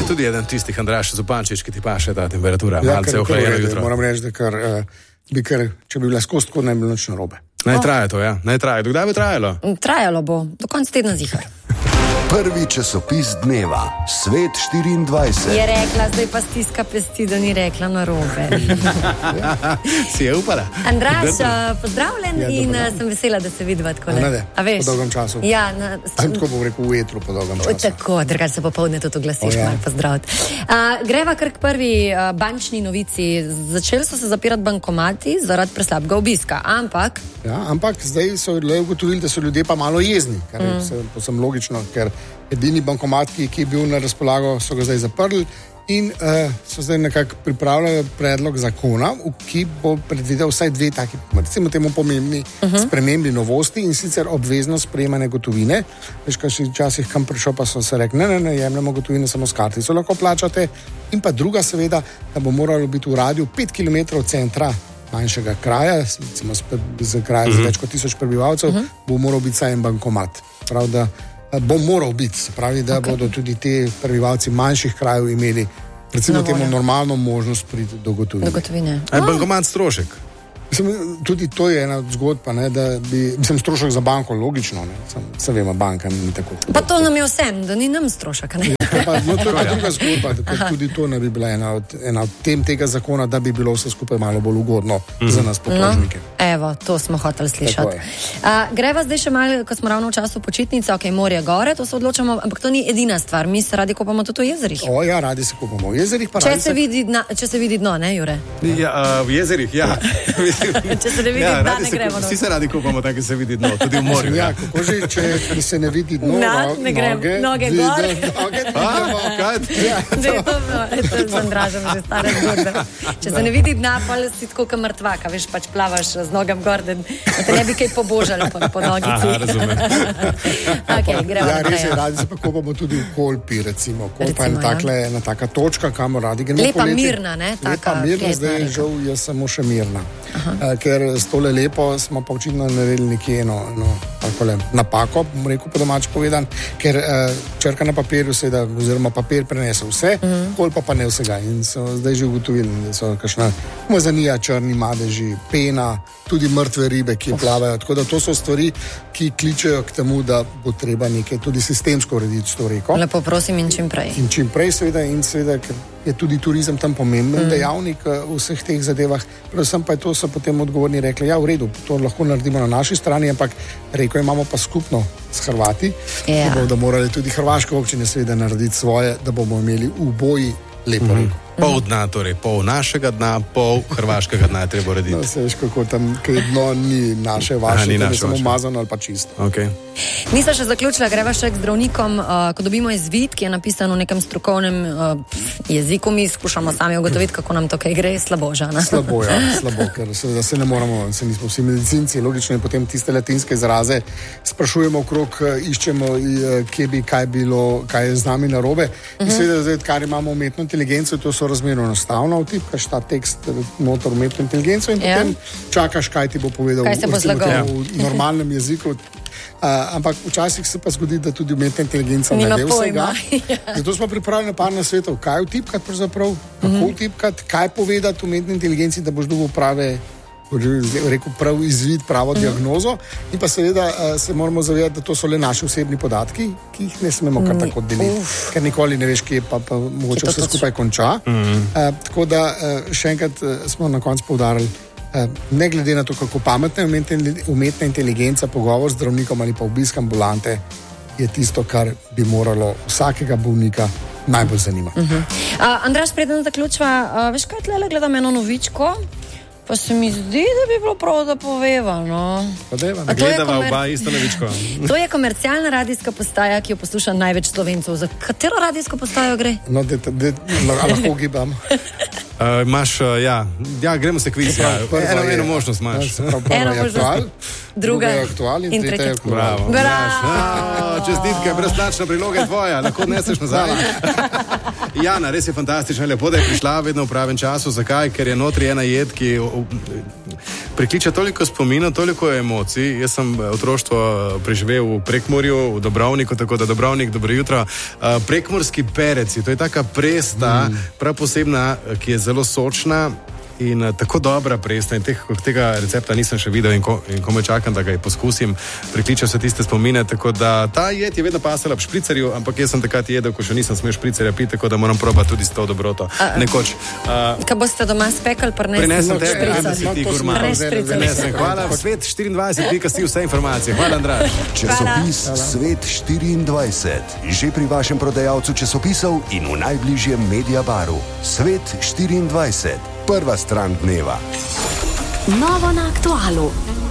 Si tudi eden tistih, Andraž Zupančič, ki ti paše ta temperatura, malce ohlajeno jutro. Moram reči, da če bi bila skozi tako, ne bi bilo nič narobe. Naj traja to, ja. Naj traja. Dokdaj bi trajalo? Trajalo bo. Do konca tedna zihar. Prvi časopis dneva, Svet 24. Je rekla, zdaj pa stiska pesti, da ni rekla narobe. Si je upala? Andraž, pozdravljen in sem vesela, da se vidiva tako le. A veš? Po dolgem času. Ja. Sem tako bom rekel v etru po dolgem času. Tako, drugače se popoldne tudi oglasiš, malo pozdraviti. Greva kar k prvi bančni novici. Začeli so se zapirati bankomati zaradi preslabega obiska, ampak... Ja, ampak zdaj so ugotovili, da so ljudje pa malo jezni, kar je posem logično, ker edini bankomat, ki je bil na razpolago, so ga zdaj zaprli in so zdaj nekako pripravljali predlog zakona, ki bo predvidel vsaj dve taki, recimo temu pomembni spremembi novosti, in sicer obveznost sprejemanja gotovine. Veš, kaj si včasih kam prišel, pa so se rekli, ne, jemljamo gotovino samo s kartico, lahko plačate. In pa druga seveda, da bo moralo biti v radiju 5 km od centra manjšega kraja, recimo z kraja z več kot 1000 prebivalcev, bo moral biti saj en bankomat. Prav, da bo moral biti, se pravi, da bodo tudi te prebivalci manjših krajev imeli, recimo temu normalno možnost priti do gotovine. A je bankomat strošek? Tudi to je ena zgodba, ne, da bi, strošek za banko, logično, ne, se vemo, banka ni tako. Pa to nam je vsem, da ni nam strošek, ne? No, to je pa druga zgodba, ker tudi to ne bi bila ena od tem tega zakona, da bi bilo vse skupaj malo bolj ugodno za nas potrošnike. No, evo, to smo hoteli slišati. Greva zdaj še malo, ko smo ravno v času počitnice, ok, morje gore, to se odločamo, ampak to ni edina stvar, mi se radi kopamo tudi v jezerih. O ja, radi se kopamo v jezerih. Pa če se vidi dno, ne, Jure? Ja, v jezerih, ja. Če se ne vidi dna, ne gremo. Vsi se radi kopamo, tako da se vidi dno, tudi v morju. Ja, kako že, če se ne vidi dno, ne gremo, noge gor. To je z Andražem že stare zgodbe. Če se ne vidi dna, pa si tako kot mrtvaka, veš, pač plavaš z nogam gor, da te ne bi kaj pobožali po nogici. Ja, res je, radi se pa kopamo tudi v Kolpi, recimo. Kolpa je ena taka točka, kamor radi gremo poleti. Lepa mirna, ne? Lepa mirna, zdaj žal je samo še mirna. Ker s tole lepo smo pa očitno naredili nekje takole napako, bom rekel po domač povedan, ker črka na papirju seveda, oziroma papir prenese vse, Kolpa pa ne vsega. In so zdaj že ugotovili, da so kakšna mozanija, črni madeži, pena, tudi mrtve ribe, ki plavajo. Tako da to so stvari, ki kličejo k temu, da bo treba nekaj tudi sistemsko urediti s to reko. Lepo prosim in čim prej. In čim prej seveda, in seveda, ker je tudi turizem tam pomemben dejavnik v vseh teh zadevah. Predvsem pa je to, so potem odgovorni rekli, ja, v redu, to lahko naredimo na naši strani, ampak reko imamo pa skupno s Hrvati, ki bodo morali tudi hrvaške občine seveda narediti svoje, da bomo imeli v boji lepo reko. Pol dna, torej pol našega dna, pol hrvaškega dna je treba urediti. No, se veš, kako tam, ker dno ni naše, vaše, da je samo umazano ali pa čisto. Okay. Nisem še zaključila, greva še k zdravnikom, ko dobimo izvid, ki je napisan v nekem strokovnem jeziku, mi skušamo sami ugotoviti, kako nam to kaj gre, slabo, Žana. Slabo, ker seveda se ne moramo, se nismo vsi medicinci, logično je potem tiste latinske izraze, sprašujemo okrog, iščemo, kje bi, kaj je z nami narobe. In seveda zdaj, kar imamo umetno inteligenco, to so razmerno enostavno, vtipkaš ta tekst notor umetno inteligenco in potem čakaš, kaj ti bo povedal v normalnem jeziku. Ampak včasih se pa zgodi, da tudi umetna inteligenca ne ve vsega. Zato smo pripravili par nasvetov, kaj vtipkati pravzaprav, kako vtipkati, kaj povedati umetni inteligenci, da boš dobil prav izvid, pravo diagnozo, in pa seveda se moramo zavedati, da to so le naši osebni podatki, ki jih ne smemo kar tako deliti, ker nikoli ne veš, kje pa mogoče vse skupaj konča. Tako da še enkrat smo na koncu poudarili, ne glede na to, kako pametna je umetna inteligenca, pogovor z zdravnikom ali pa obisk ambulante je tisto, kar bi moralo vsakega bolnika najbolj zanimati. Andraž, preden zaključva, veš kaj, tlele gledam eno novičko, pa se mi zdi, da bi bilo prav, da poveva, no. Gledava oba isto novičko. To je komercialna radijska postaja, ki jo posluša največ Slovencev. Za katero radijsko postajo gre? No, lahko gibam. Imaš, gremo se kviz. Eno možnost imaš. Eno možnost. Druga je aktual in tretja je aktual. Bravo. Čestitke, brezplačna priloga tvoja, lahko odneseš nazaj. Jana, res je fantastično, lepo, da je prišla vedno v pravem času. Zakaj? Ker je notri ena jed, ki prikliče toliko spominov, toliko emocij. Jaz sem otroštvo preživel v Prekmurju, v Dobrovniku, tako da Dobrovnik, dobro jutro. Prekmurski pereci, to je taka presta, prav posebna, ki je zelo sočna in tako dobra presta. In tega recepta nisem še videl in komaj čakam, da ga poskusim. Prikliče se tiste spomine, tako da ta jed je vedno pasala v špricerju, ampak jaz sem takrat jedel, ko še nisem smel špricerja piti, tako da moram probati tudi s to dobroto. Nekoč. Kaj boste doma spekali, prinesem tebe, da si ti gurman. Hvala, Svet24, vse informacije. Hvala, Andraž. Časopis Svet 24. Že pri vašem prodajalcu časopisov in v najbližjem Mediabaru. Svet 24. Prva stran dneva. Novo na aktualu.